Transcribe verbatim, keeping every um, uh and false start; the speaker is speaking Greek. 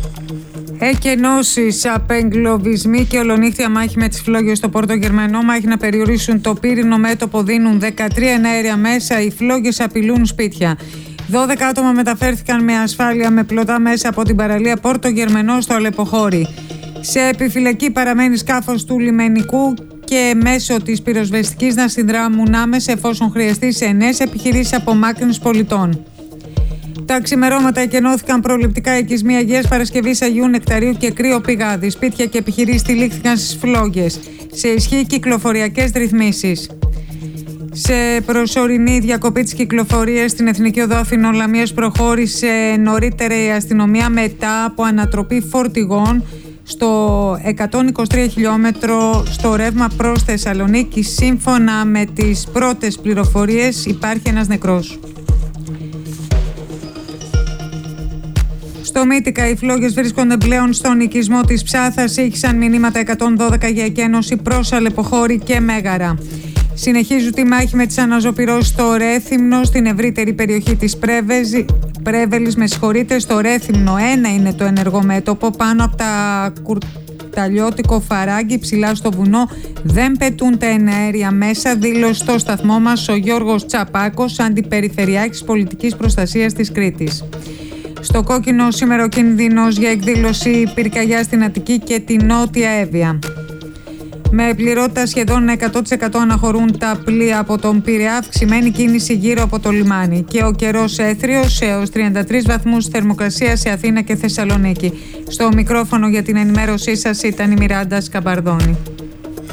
Εκενώσεις, απεγκλωβισμοί και ολονύχτια μάχη με τις φλόγες στο Πόρτο Γερμανό. Μάχη να περιορίσουν το πύρινο μέτωπο, δίνουν δεκατρία εναέρια μέσα. Οι φλόγες απειλούν σπίτια. δώδεκα άτομα μεταφέρθηκαν με ασφάλεια με πλωτά μέσα από την παραλία Πόρτο Γερμανό στο Αλεποχώρι. Σε επιφυλακή παραμένει σκάφος του λιμενικού και μέσω της πυροσβεστικής να συνδράμουν άμεσα εφόσον χρειαστεί σε νέες επιχειρήσεις απομάκρυνσης πολιτών. Τα ξημερώματα εκενώθηκαν προληπτικά οικισμοί Αγίας Παρασκευής, Αγίου Νεκταρίου και Κρύο Πηγάδι. Σπίτια και επιχειρήσεις τυλίχθηκαν στις φλόγες. Σε ισχύ κυκλοφοριακές ρυθμίσεις. Σε προσωρινή διακοπή της κυκλοφορίας στην Εθνική Οδό Αθηνών Λαμίας προχώρησε νωρίτερα η αστυνομία μετά από ανατροπή φορτηγών στο εκατόν είκοσι τρία χιλιόμετρο στο ρεύμα προς Θεσσαλονίκη. Σύμφωνα με τις πρώτες πληροφορίες υπάρχει ένας νεκρός. Στο Μύτικα οι φλόγες βρίσκονται πλέον στον οικισμό της Ψάθας. Ήχησαν μηνύματα εκατόν δώδεκα για εκένωση προς Αλεποχώρι και Μέγαρα. Συνεχίζουν τη μάχη με τις αναζωπυρώσεις στο Ρέθυμνο, στην ευρύτερη περιοχή της Πρέβεζη, Πρέβελης. Με συγχωρείτε, στο Ρέθυμνο ένα είναι το ενεργό μέτωπο. Πάνω από τα κουρταλιώτικο φαράγγι ψηλά στο βουνό δεν πετούν τα εναέρια μέσα, δήλωσε στο σταθμό μας ο Γιώργος Τσαπάκος, αντιπεριφερειάρχης πολιτικής προστασίας της Κρήτης. Στο Κόκκινο σήμερα ο κίνδυνος για εκδήλωση πυρκαγιά στην Αττική και τη Νότια Εύβοια. Με πληρότητα σχεδόν εκατό τοις εκατό αναχωρούν τα πλοία από τον Πειραιά, αυξημένη κίνηση γύρω από το λιμάνι και ο καιρός έθριος έως τριάντα τρεις βαθμούς θερμοκρασία σε Αθήνα και Θεσσαλονίκη. Στο μικρόφωνο για την ενημέρωσή σας ήταν η Μιράντα Σκαμπαρδόνη.